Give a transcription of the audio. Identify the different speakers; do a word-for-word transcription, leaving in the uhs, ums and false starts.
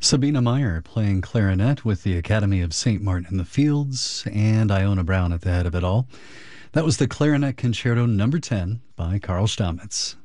Speaker 1: Sabina Meyer playing clarinet with the Academy of Saint Martin in the Fields, and Iona Brown at the head of it all. That was the Clarinet Concerto number ten by Carl Stamitz.